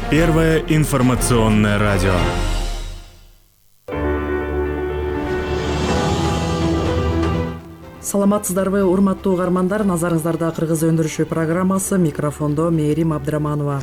Первое информационное радио. Саламатсыздарбы, урматтуу угармандар, назарыңыздарда кыргыз өндүрүшү программасы, микрофондо Мээрим Абдыраманова.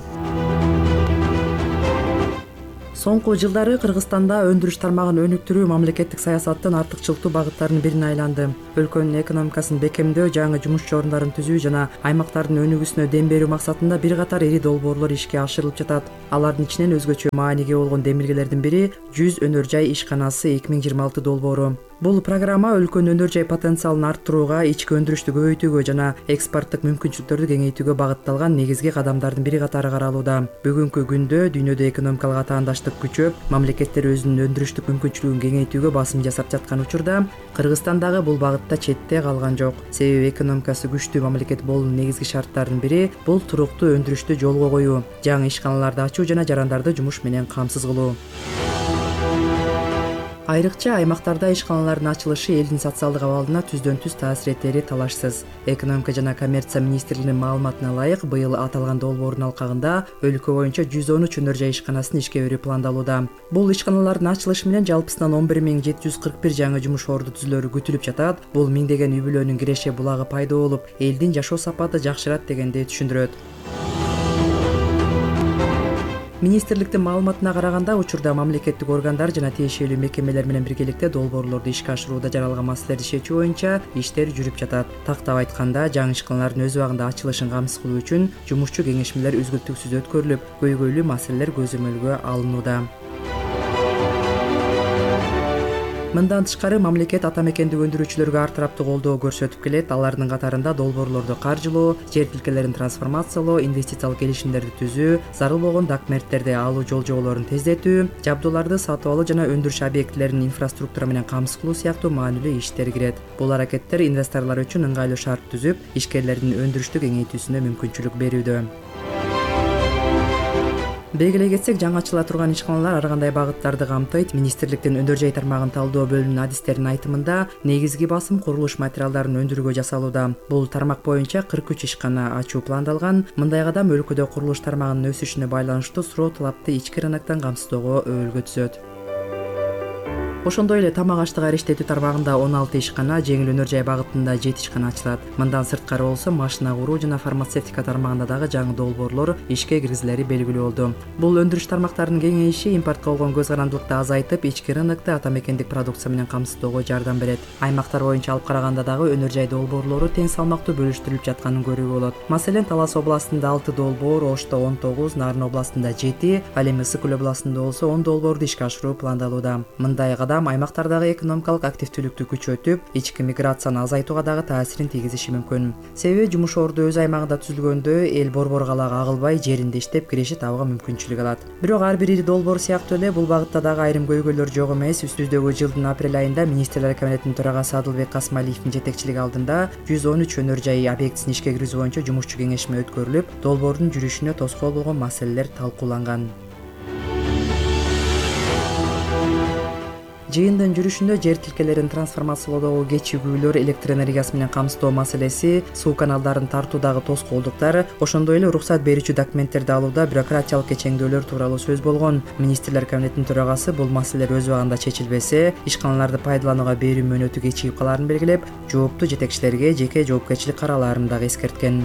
Соңку жылдары Кыргызстанда өндүрүш тармагын өнүктүрүү мамлекеттик саясаттын артыкчылыктуу багыттарынын бирине айланды. Өлкөнүн экономикасын бекемдөө, жаңы жумушчу ордундарын түзүү жана аймактардын өнүгүүсүнө дем берүү максатында бир катар ири долбоорлор ишке ашырылып жатат. Алардын ичинен өзгөчө мааниге болгон демилгелердин бири 100 өнөр жай ишканасы 2026 долбоору. Бул программа өлкөнүн өнөр жай потенциалын арттырууга, ички өндүрүштү көбөйтүүгө жана экспорттук мүмкүнчүлүктөрдү кеңейтүүгө багытталган негизги кадамдардын бири катары каралууда. Бүгүнкү күндө дүйнөдө экономикалык атаандаштык күчөп, мамлекеттер өзүнүн өндүрүштүк мүмкүнчүлүгүн кеңейтүүгө басым жасап жаткан учурда Кыргызстан дагы бул багытта четте калган жок. Себеби экономикасы күчтүү мамлекет болуунун негизги шарттарынын бири бул туруктуу өндүрүштү жолго коюу, жаңы ишканаларды ачуу жана жарандарды жумуш менен камсыз кылуу. Айрыкча аймактарда ишканалардын ачылышы элдин социалдык абалына түздөн түз таасир этери талашсыз. Экономика жана коммерция министрлигинин маалыматына ылайык, быйыл аталган долбоордун алкагында өлкө боюнча 113 өнөр жай ишканасын ишке берүү пландалууда. Бул ишканалардын ачылышы менен жалпысынан 11741 жаңы жумуш орду түзүлөрү күтүлүп жатат. Бул миңдеген үй бүлөнүн киреше булагы пайда болуп, элдин жашоо сапаты жакшырат дегенди түшүндүрөт. Министрликтин маалыматына караганда, учурда мамлекеттик органдар жана тиешелүү мекемелер менен биргеликте долбоорлорду ишке ашырууда жаралган маселелерди чечүү боюнча иштер жүрүп жатат. Тактап айтканда, жаңы ишканалардын өз убагында ачылышын камсыз кылуу үчүн жумушчу кеңешмелер үзгүлтүксүз өткөрүлүп, көйгөйлүү маселелер көзөмөлгө алынууда. Мындан тышкары мамлекет ата мекендик өндүрүүчүлөргө ар тараптуу колдоо көрсөтүп келет. Алардын катарында долбоорлорду каржылоо, жер тилкелерин трансформациялоо, инвестициялык келишимдерди түзүү, зарыл болгон документтерди алуу жол-жоболорун тездетүү, жабдууларды сатып алуу жана өндүрүш объектилерин инфраструктура менен камсыз кылуу сыяктуу маанилүү иштер кирет. Бул аракеттер инвесторлор үчүн ыңгайлуу шарт түзүп, ишкерлердин өндүрүштү кеңейтүүсүнө мүмкүнчүлүк берүүдө. Белгилей кетсек, жаңы ачыла турган ишканалар ар кандай багыттарды камтыйт. Министрликтин өндөр жай тармагын талдоо бөлүмүнүн адистеринин айтымында, негизги басым курулуш материалдарын өндүрүүгө жасалууда. Бул тармак боюнча 43 ишкана ачуу пландалган. Мындай кадам өлкөдө курулуш тармагынын өсүшүнө байланыштуу суроо талапты ички рыноктон камсыздоого өбөлгө түзөт. Ошондой эле тамак аштык ариштетүү тармагында 16 ишкана, жеңил өнөр жай багытында 7 ишкана ачылат. Мындан сырткары болсо, машина куруу жана фармацевтика тармагында дагы жаңы долбоорлор ишке киргизилери белгилүү болду. Бул өндүрүш тармактарынын кеңейиши импортко болгон көз карандылыкты азайтып, ички рынокто ата мекендик продукция менен камсыздоого жардам берет. Аймактар боюнча алып караганда дагы өнөр жай долбоорлору тең салмактуу бөлүштүрүлүп жатканын көрүүгө болот. Маселен, Талас областында 6 долбоор, Ошто 19, Нарын областында 7, ал эми Ысык Көл областында болсо 10 долбоорду ишке ашыруу пландалууда. Мындай аймактардагы экономикалык активдүүлүктү күчөтүп, ички миграцияны азайтууга дагы таасирин тийгизиши мүмкүн. Себеби жумуш орду өз аймагында түзүлгөндө эл борбор калаага агылбай, жеринде иштеп киреше табууга мүмкүнчүлүк алат. Бирок ар бир ири долбоор сыяктуу эле бул багытта дагы айрым көйгөйлөр жок эмес. Үстүздөгү жылдын апрель айында Министрлер кабинетинин төрагасы Адылбек Касмалиевдин жетекчилиги алдында 113 өнөр жай объектисин ишке киргизүү боюнча жумушчу кеңешме өткөрүлүп, долбоордун жүрүшүнө тоскоол болгон маселелер талкууланган. Жыйындын жүрүшүндө жер тилкелерин трансформациялоодогу кечигүүлөр, электр энергиясы менен камсыздоо маселеси, суу каналдарын тартуудагы тоскоолдуктар, ошондой эле уруксат берүүчү документтерди алууда бюрократиялык кечеңдөөлөр тууралуу сөз болгон. Министрлер кабинетинин төрагасы бул маселелер өз убагында чечилбесе, ишканаларды пайдаланууга берүү мөөнөтү кечигип калаарын белгилеп, жооптуу жетекчилерге жеке жоопкерчилик каралаарын дагы эскерткен.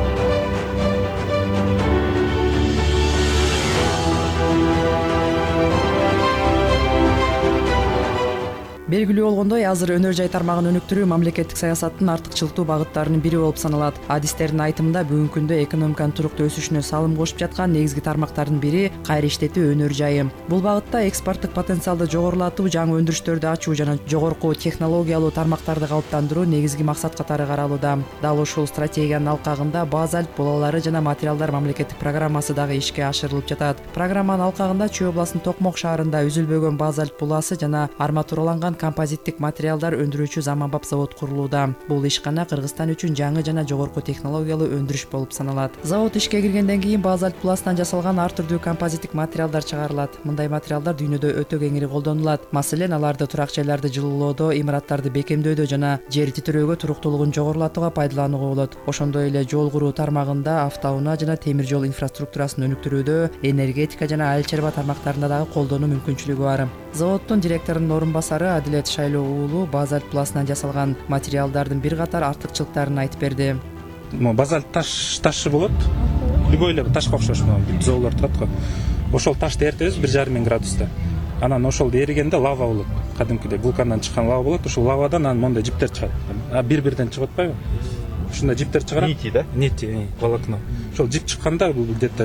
Белгилүү болгондой, азыр өнөр жай тармагын өнүктүрүү мамлекеттик саясаттын артыкчылыктуу багыттарынын бири болуп саналат. Адистердин айтымында, бүгүнкү күндө экономиканын туруктуу өсүшүнө салым кошуп жаткан негизги тармактардын бири кайра иштетүү өнөр жайы. Бул багытта экспорттук потенциалды жогорулатуу, жаңы өндүрүштөрдү ачуу жана жогорку технологиялуу тармактарды калыптандыруу негизги максат катары каралууда. Дал ушул стратегиянын алкагында базалт булалары жана материалдар мамлекеттик программасы дагы ишке ашырылып жатат. Программанын алкагында Чүй областынын Токмок шаарында үзүлбөгөн базальт буласы жана арматураланган композиттик материалдар өндүрүүчү заманбап завод курулууда. Бул ишкана Кыргызстан үчүн жаңы жана жогорку технологиялуу өндүрүш болуп саналат. Завод ишке киргенден кийин базальт пласттан жасалган ар түрдүү композиттик материалдар чыгарылат. Мындай материалдар дүйнөдө өтө кеңири колдонулат. Маселен, аларды турак жайларды жылуулоодо, имараттарды бекемдөөдө жана жер титирөөгө туруктуулугун жогорулатууга пайдаланууга болот. Ошондой эле жол куруу тармагында, автоунаа жана темир жол инфраструктурасын өнүктүрүүдө, энергетика жана айыл чарба тармактарында дагы колдонуу мүмкүнчүлүгү бар. Заводдун директорунун орун басары Адилет Шайлоо уулу базальт пласттан жасалган материалдардын бир катар артыкчылыктарын айтып берди. Базальт ташы болот. Любой эле ташка окшош зоолор турат го. Ошол ташты эритебиз 1,5 градуста. Анан ошол эригенде лава болот. Кадимкидей вулкандан чыккан лава болот. Ошол лавадан анан мондай жиптер чыгат. Бир-бирден чыгып атпайбы? Ушундай жиптер чыгарат. Нити, да? Нити, волокно. Ошол жип чыкканда бул где-то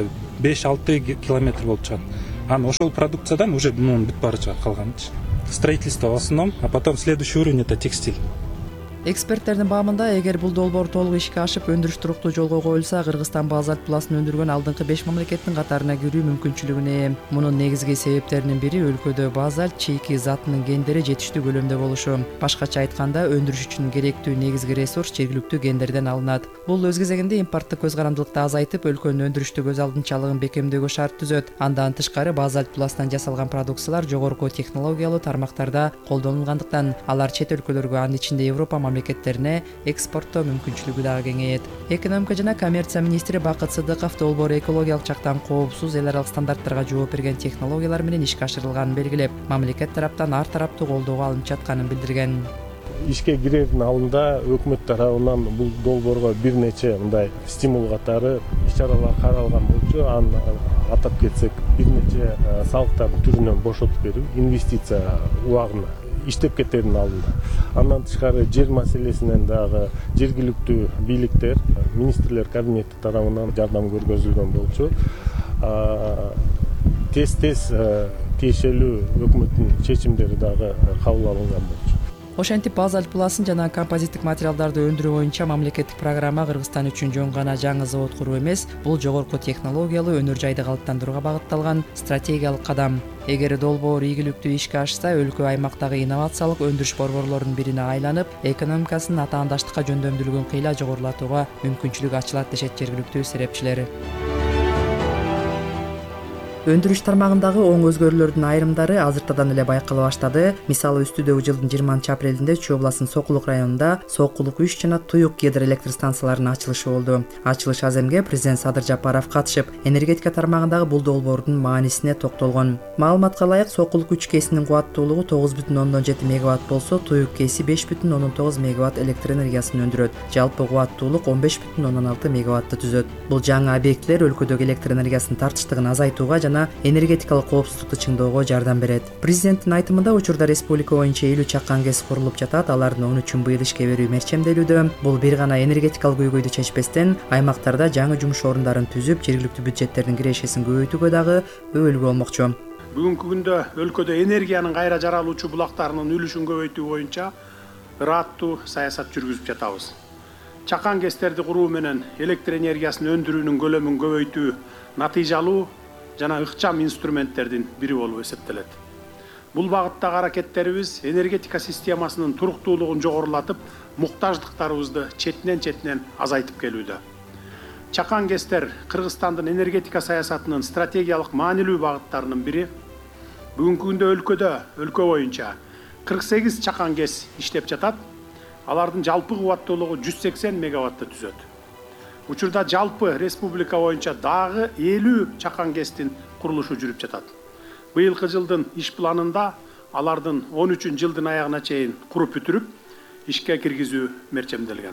5-6 километр болуп чыгат. Анан ошол продукциядан уже мунун бүт баары чыгат калганычы. Строительство в основном, а потом следующий уровень это текстиль. Эксперттердин баамында, эгер бул долбоор толук ишке ашып, өндүрүш туруктуу жолго коюлса, Кыргызстан базальт пластын өндүргөн алдыңкы 5 мамлекеттин катарына кирүү мүмкүнчүлүгүнө ээ. Мунун негизги себептеринин бири өлкөдө базальт чийки затынын гендери жетиштүү көлөмдө болушу. Башкача айтканда, өндүрүш үчүн керектүү негизги ресурс жергиликтүү гендерден алынат. Бул өз кезегинде импорттук көз карандылыкты азайтып, өлкөнүн өндүрүштү көз алдынчалыгын бекемдөөгө шарт түзөт. Андан тышкары, базальт пласттан жасалган продукциялар жогорку технологиялуу тармактарда колдонулгандыктан, алар чет өлкөлөргө, анын ичинде Европа мамлекеттерине экспорттоо мүмкүнчүлүгү дагы кеңейет. Экономика жана коммерция министри Бакыт Сыдыков долбоор экологиялык жактан коопсуз, эл аралык стандарттарга жооп берген технологиялар менен ишке ашырылганын белгилеп, мамлекет тараптан ар тараптуу колдоого алынып жатканын билдирген. Ишке кирердин алдында өкмөт тарабынан бул долбоорго бир нече мындай стимул катары иш-чаралар каралган болчу. Аны атап кетсек, бир нече салыктардын түрүнөн бошотуп берүү, инвестиция убагына иштеп кетердин алдында. Андан тышкары жер маселесинен дагы жергиликтүү бийликтер, министрлер кабинети тарабынан жардам көргөзүлгөн болчу. Тез тиешелүү өкмөттүн чечимдери дагы кабыл алынган болчу. Ошентип, базальт пластын жана композиттик материалдарды өндүрүү боюнча мамлекеттик программа Кыргызстан үчүн жөн гана жаңы завод куруу эмес, бул жогорку технологиялуу өнөр жайды калыптандырууга багытталган стратегиялык кадам. Эгер долбоор ийгиликтүү ишке ашса, өлкө аймактагы инновациялык өндүрүш борборлорунун бирине айланып, экономикасынын атаандаштыкка жөндөмдүүлүгүн кыйла жогорулатууга мүмкүнчүлүк ачылат, дешет жергиликтүү серепчилер. Өндүрүш тармагындагы оң өзгөрүүлөрдүн айрымдары азыртадан эле байкала баштады. Мисалы, үстүдөгү жылдын 20-апрелинде Чүй областынын Сокулук районунда Сокулук 3 жана Туюк гидроэлектр станцияларынын ачылышы болду. Ачылыш аземге президент Садыр Жапаров катышып, энергетика тармагындагы бул долбоордун маанисине токтолгон. Маалыматка ылайык, Сокулук 3 кесинин кубаттуулугу 9,7 мегаватт болсо, Туюк кеси 5,9 мегаватт электр энергиясын өндүрөт. Жалпы кубаттуулук 15,6 мегаватты түзөт. Бул жаңы объектилер өлкөдөгү электр энергиясынын тартыштыгын азайтууга жана энергетикалык коопсуздукту чыңдоого жардам берет. Президенттин айтымында, учурда республика боюнча 50 чакан КЭС курулуп жатат. Алардын 13-ün быйыл ишке берүү мерчемделүүдө. Бул бир гана энергетикалык көйгөйдү чечпестен, аймактарда жаңы жумуш орундарын түзүп, жергиликтүү бюджеттердин кирешесин көбөйтүүгө дагы өбөлгө болмокчу. Бүгүнкү күндө өлкөдө энергиянын кайра жаралуучу булактарынын үлүшүн көбөйтүү боюнча ыраттуу саясат жүргүзүп жатабыз. Чакан КЭСтерди куруу менен электр энергиясын өндүрүүнүн көлөмүн көбөйтүү натыйжалуу жана ыкчам инструменттердин бири болуп эсептелет. Бул багыттагы аракеттерибиз энергетика системасынын туруктуулугун жогорулатып, муктаждыктарыбызды четинен азайтып келүүдө. Чакан КЭСтер Кыргызстандын энергетика саясатынын стратегиялык маанилүү багыттарынын бири. Бүгүнкү күндө өлкө боюнча 48 чакан КЭС иштеп жатат. Алардын жалпы кубаттуулугу 180 мегаватты түзөт. Учурда жалпы республика боюнча дагы 50 чакан КЭСтин курулушу жүрүп жатат. Быйылкы жылдын иш планында алардын 13 жылдын аягына чейин куруп бүтүрүп, ишке киргизүү мерчемделген.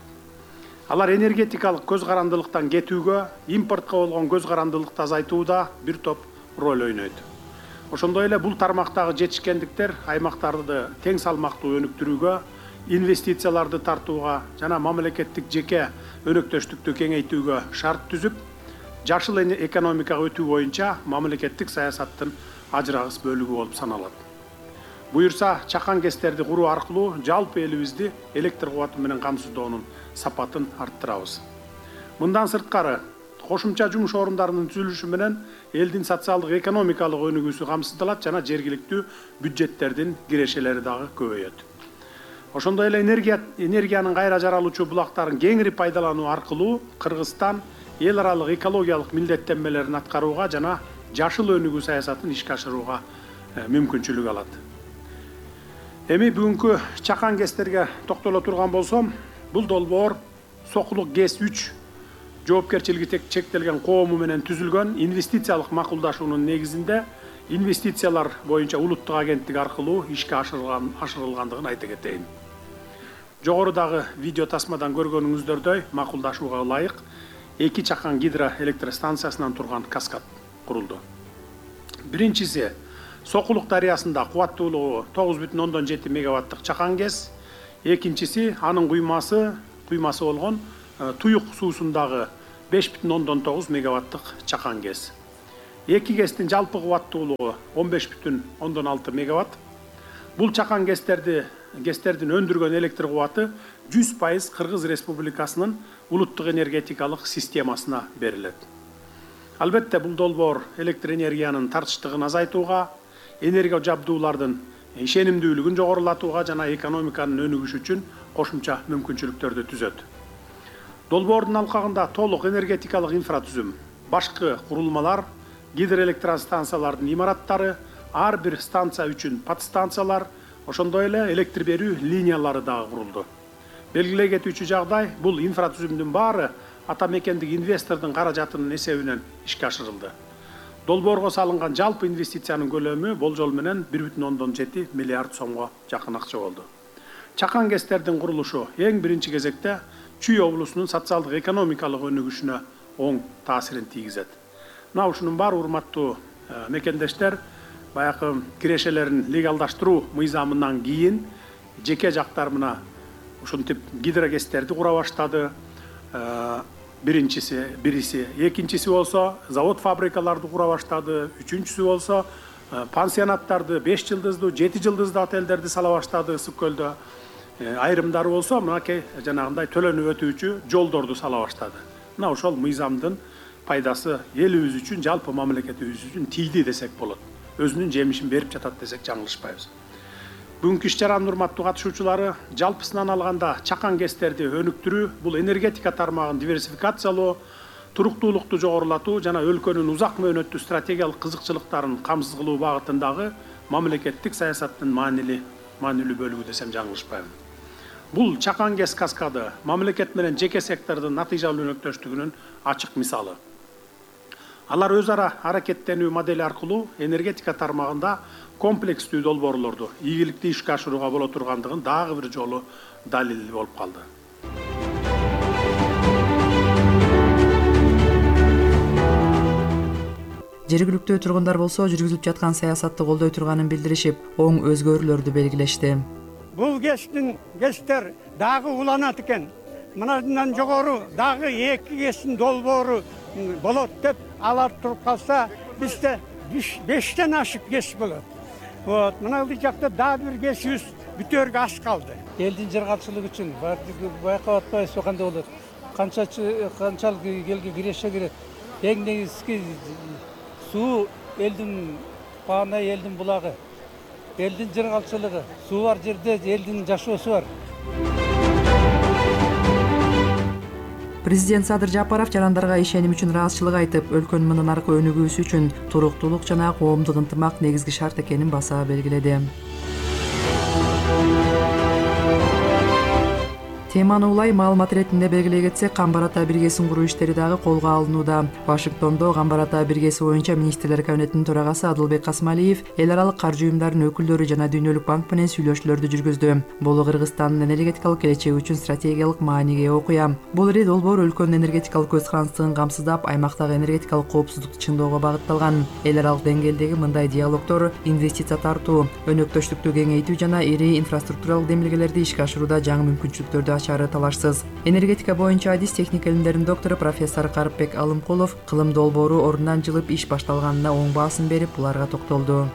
Алар энергетикалык көз карандылыктан кетүүгө, импортко болгон көз карандылыкты азайтууда бир топ роль ойнойт. Ошондой эле бул тармактагы жетишкендиктер аймактарды тең салмактуу өнүктүрүүгө, инвестицияларды тартууга жана мамлекеттик жеке өнөктөштүктү кеңейтүүгө шарт түзүп, жашыл экономикага өтүү боюнча мамлекеттик саясаттын ажырагыс бөлүгү болуп саналат. Буюрса, чакан КЭСтерди куруу аркылуу жалпы элибизди электр кубаты менен камсыздоонун сапатын арттырабыз. Мындан сырткары, кошумча жумуш орундарынын түзүлүшү менен элдин социалдык экономикалык өнүгүүсү камсыздалат жана жергиликтүү бюджеттердин кирешелери дагы көбөйөт. Ошондой эле энергиянын кайра жаралуучу булактарын кеңири пайдалануу аркылуу Кыргызстан эл аралык экологиялык милдеттенмелерин аткарууга жана жашыл өнүгүү саясатын ишке ашырууга мүмкүнчүлүк алат. Эми бүгүнкү чакан ГЭСтерге токтоло турган болсом, бул долбоор Сокулук ГЭС 3 жоопкерчилиги чектелген коому менен түзүлгөн инвестициялык макулдашуунун негизинде инвестициялар боюнча улуттук агенттик аркылуу ишке ашырылгандыгын айта кетейин. Жогорудагы видео тасмадан көргөнүңүздөрдөй макулдашууга ылайык 2 чакан гидроэлектростанциясынан турган каскад курулду. Биринчиси Сокулук дарыясында кубаттуулугу 9,7 мегаваттык чакан ГЭС, экинчиси анын куймасы болгон Туюк суусундагы 5,9 мегаваттык чакан ГЭС. Эки ГЭСтин жалпы кубаттуулугу 15,6 мегаватт. Бул чакан ГЭСтердин өндүргөн электр кубаты 100% Кыргыз Республикасынын улуттук энергетикалык системасына берилет. Албетте бул долбоор электр энергиянын тартыштыгын азайтууга, энергия жабдуулардын ишенимдүүлүгүн жогорулатууга жана экономиканын өнүгүшү үчүн кошумча мүмкүнчүлүктөрдү түзөт. Долбоордун алкагында толук энергетикалык инфратүзүм, башкы курулмалар, гидроэлектростанциялардын имараттары, ар бир станция үчүн подстанциялар, ошондой эле электр берүү линиялары дагы курулду. Белгилей кетүүчү жагдай, бул инфратүзүмдүн баары ата мекендик инвестордун каражатынын эсебинен ишке ашырылды. Долбоорго салынган жалпы инвестициянын көлөмү болжол менен 1,7 миллиард сомго жакын акча болду. Чакан ГЭСтердин курулушу эң биринчи кезекте Чүй облусунун социалдык экономикалык өнүгүшүнө оң таасирин тийгизет. Мына ушунун баары урматтуу мекендештер, баягы кирешелерин легалдаштыруу мыйзамынан кийин жеке жактар мына ушинтип гидроГЭСтерди кура баштады. Бириси, экинчиси болсо завод фабрикаларды кура баштады, үчүнчүсү болсо пансионаттарды 5 жылдыздуу, 7 жылдыздуу отелдерди сала баштады ысык көлдө. Айрымдары болсо мынакей жанагындай төлөнүп өтүүчү жолдорду сала баштады. Мына ошол мыйзамдын пайдасы элибиз үчүн, жалпы мамлекетибиз үчүн тийди десек болот. Өзүнүн жемишин берип жатат десек жаңылышпайбыз. Бүгүнкү иш-чаранын урматтуу катышуучулары, жалпысынан алганда чакан ГЭСтерди өнүктүрүү, бул энергетика тармагын диверсификациялоо, туруктуулукту жогорулатуу жана өлкөнүн узак мөөнөттүү стратегиялык кызыкчылыктарын камсыз кылуу багытындагы мамлекеттик саясаттын маанилүү бөлүгү десем жаңылышпайм. Бул чакан ГЭС каскады мамлекет менен жеке сектордун натыйжалуу өнөктөштүгүнүн ачык мисалы. Алар өз ара аракеттенүү модели аркылуу энергетика тармагында комплекстүү долбоорлорду ийгиликтүү ишке ашырууга боло тургандыгын дагы бир жолу далил болуп калды. Жергиликтүү тургундар болсо жүргүзүлүп жаткан саясатты колдой турганын билдиришип, оң өзгөрүүлөрдү белгилешти. Бул ГЭСтер дагы уланат экен. Мындан жогору дагы 2 ГЭСтин долбоору болот деп алар туруп калса, бизде 5тен ашык ГЭС болот. Мына жакта дагы бир ГЭСибиз бүтөөргө аз калды. Элдин жыргалчылыгы үчүн байкап атпайбыз кандай болот. Канчалык элге киреше керек. Эң негизги суу элдин баана, элдин булагы. Элдин жыргалчылыгы, суу бар жерде элдин жашоосу бар. Президент Садыр Жапаров жарандарга ишеним үчүн ыраазычылык айтып, өлкөнүн мындан аркы өнүгүүсү үчүн туруктуулук жана коомдук ынтымак негизги шарт экенин баса белгиледи. Теманы улай маалымат иретинде белгилей кетсек, Камбар ата биргесин куруу иштери дагы колго алынууда. Вашингтондо Камбар ата биргеси боюнча министрлер кабинетинин төрагасы Адылбек Касмалиев эл аралык каржы уюмдарынын өкүлдөрү жана Дүйнөлүк банк менен сүйлөшүүлөрдү жүргүздү. Бул Кыргызстандын энергетикалык келечеги үчүн стратегиялык мааниге ээ окуя. Бул ири долбоор өлкөнүн энергетикалык көз карандысын камсыздап, аймактагы энергетикалык коопсуздукту чыңдоого багытталган. Эл аралык деңгээлдеги мындай диалогдор инвестиция тартуу, өнөктөштүктү кеңейтүү жана ири инфраструктуралык демилгелерди ишке ашырууда жаңы мүмкүнчүлүктөрдү ачары талашсыз. Энергетика боюнча адис техника илимдеринин доктору профессор Карыпбек Алымкулов кылым долбоору ордунан жылып иш башталганына оң баасын берип, буларга токтолду.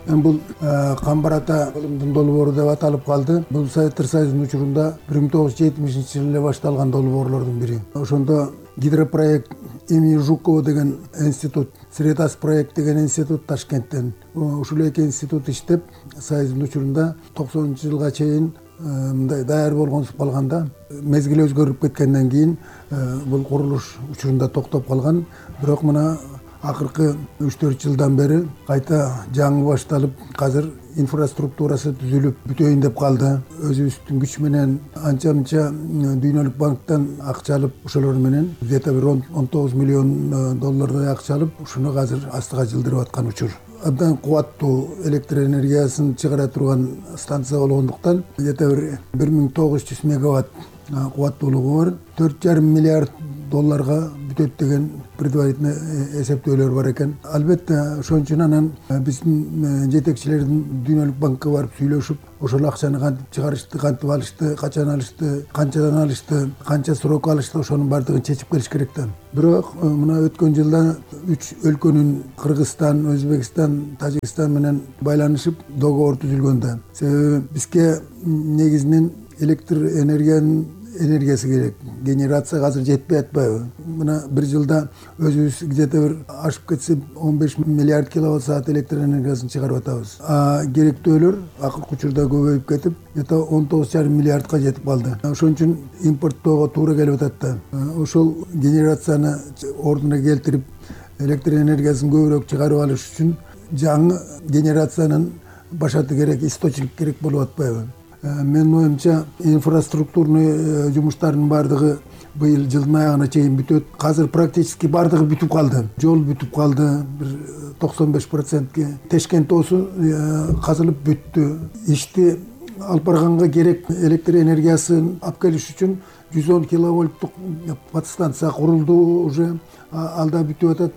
Эми бул Камбар ата кылымдын долбоору деп аталып калды. Бул Советтер Союзунун учурунда 1970-жылы эле башталган долбоорлордун бири. Ошондо гидропроект имени Жукова деген институт, Средас проект деген институт Ташкенттен. Ушул эки институт иштеп, Союздун учурунда 90-жылга чейин мындай даяр болгонсуп калганда, мезгил өзгөрүп кеткенден кийин бул курулуш учурунда токтоп калган. Бирок мына акыркы 3-4 жылдан бери кайта жаңы башталып, азыр инфраструктурасы түзүлүп бүтөйүн деп калды. Өзүбүздүн күч менен анча-мынча Дүйнөлүк банктан акча алып, ошолор менен где-то бир 19 миллион доллардай акча алып, ушуну азыр астыга жылдырып аткан учур. Абдан кубаттуу электр энергиясын чыгара турган станция болгондуктан где-то бир 1900 мегаватт кубаттуулугу бар. 4,5 миллиард долларга бүтөт деген предварительный эсептөөлөр бар экен. Албетте ошон үчүн анан биздин жетекчилердин Дүйнөлүк банкка барып сүйлөшүп, ошол акчаны кантип чыгарышты, кантип алышты, качан алышты, канчадан алышты, канча срок алышты, ошонун баардыгын чечип келиш керек да. Бирок мына өткөн жылда 3 өлкөнүн Кыргызстан, Өзбекстан, Тажикстан менен байланышып договор түзүлгөн да. Себеби бизге негизинен электр энергиясы керек. Генерация азыр жетпей атпайбы? Мына бир жылда өзүбүз где-то бир ашып кетсе 15 миллиард киловатт саат электр энергиясын чыгарып атабыз. Керектөөлөр акыркы учурда көбөйүп кетип, где-то 19,5 миллиардка жетип калды. Ошон үчүн импорттоого туура келип атат да. Ошол генерацияны ордуна келтирип, электр энергиясын көбүрөөк чыгарып алыш үчүн жаңы генерациянын башаты керек, источник керек болуп атпайбы? Менин оюмча инфраструктурный жумуштардын баардыгы быйыл жылдын аягына чейин бүтөт. Азыр практически баардыгы бүтүп калды. Жол бүтүп калды, бир 95%ке. Тешкент оосу казылып бүттү. Ишти алып барганга керек электр энергиясын алып келиш үчүн 110 киловольттук подстанция курулду уже. Алда бүтүп атат.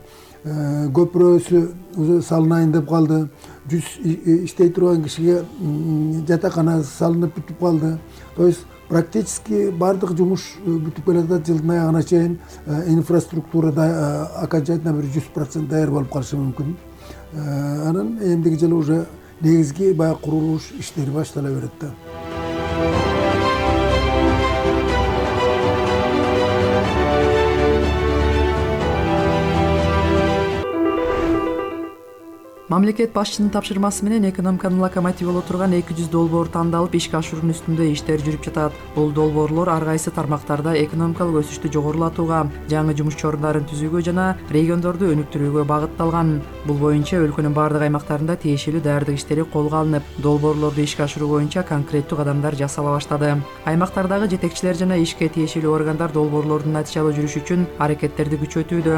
Көпүрөсү уже салынайын деп калды. 100 иштей турган кишиге жатакана салынып бүтүп калды. То есть практически баардык жумуш бүтүп келатат. Жылдын аягына чейин инфраструктурада окончательно бир 100% даяр болуп калышы мүмкүн. Анан эмдиги жылы уже негизги баягы курулуш иштери баштала берет да. Мамлекет башчынын тапшырмасы менен экономиканын локомотиви боло турган 200 долбоор тандалып ишке ашыруунун үстүндө иштер жүрүп жатат. Бул долбоорлор ар кайсы тармактарда экономикалык өсүштү жогорулатууга, жаңы жумуш орундарын түзүүгө жана региондорду өнүктүрүүгө багытталган. Бул боюнча өлкөнүн бардык аймактарында тиешелүү даярдык иштери колго алынып, долбоорлорду ишке ашыруу боюнча конкреттүү кадамдар жасала баштады. Аймактардагы жетекчилер жана ишке тиешелүү органдар долбоорлордун натыйжалуу жүрүшү үчүн аракеттерди күчөтүүдө.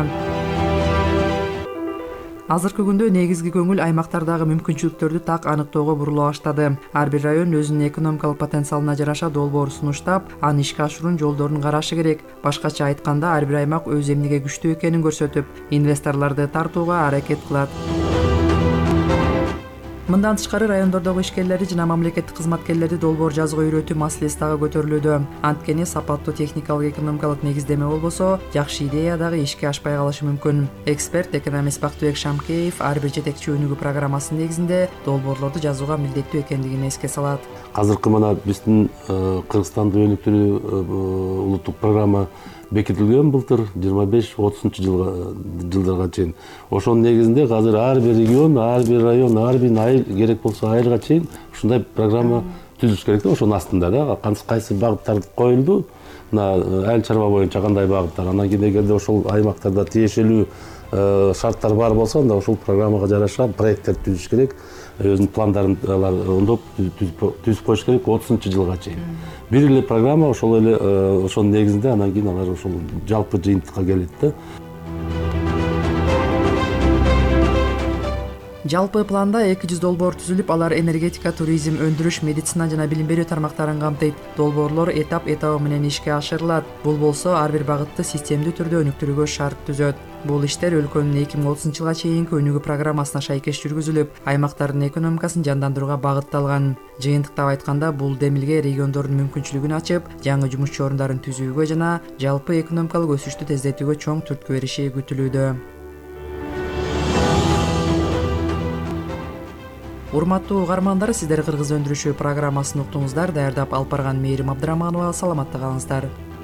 Азыркы күндө негизги көңүл аймактардагы мүмкүнчүлүктөрдү так аныктоого бурула баштады. Ар бир район өзүнүн экономикалык потенциалына жараша долбоор сунуштап, аны ишке ашыруунун жолдорун карашы керек. Башкача айтканда, ар бир аймак өз эмнеге күчтүү экенин көрсөтүп, инвесторлорду тартууга аракет кылат. Мындан тышкары райондордогу ишкерлерди жана мамлекеттик кызматкерлерди долбоор жазууга үйрөтүү маселеси дагы көтөрүлүүдө. Анткени сапаттуу техникалык экономикалык негиздеме болбосо, жакшы идея дагы ишке ашпай калышы мүмкүн. Эксперт экономист Бактыбек Шамкеев ар бир жетекчи өнүгүү программасынын негизинде долбоорлорду жазууга милдеттүү экендигин эске салат. Азыркы мына биздин Кыргызстанды өнүктүрүү улуттук программа бекитилген былтыр 25-30 жылдарга чейин. Ошонун негизинде азыр ар бир регион, ар бир район, ар бир айыл керек болсо айылга чейин ушундай программа түзүш керек да. Ошонун астында да кайсы багыттар коюлду, мына айыл чарба боюнча кандай багыттар, анан кийин эгерде ошол аймактарда тиешелүү шарттар бар болсо, анда ошол программага жараша проекттер түзүш керек. Өзүнүн пландарын алар оңдоп түзүп коюш керек 30 жылга чейин. Бир эле программа ошол эле ошонун негизинде анан кийин алар ошол жалпы жыйынтыкка келет да. Жалпы планда 200 долбоор түзүлүп, алар энергетика, туризм, өндүрүш, медицина жана билим берүү тармактарын камтыйт. Долбоорлор этап менен ишке ашырылат. Бул болсо ар бир багытты системдүү түрдө өнүктүрүүгө шарт түзөт. Бул иштер өлкөнүн 2030 жылга чейинки өнүгүү программасына шайкеш жүргүзүлүп, аймактардын экономикасын жандандырууга багытталган. Жыйынтыктап айтканда, бул демилге региондордун мүмкүнчүлүгүн ачып, жаңы жумуш орундарын түзүүгө жана жалпы экономикалык өсүштү тездетүүгө чоң түрткү бериши күтүлүүдө. Урматтуу угармандар, сиздер кыргыз өндүрүшү программасын уктуңуздар. Даярдап алып барган Мээрим Абдыраманова. Саламатта калыңыздар.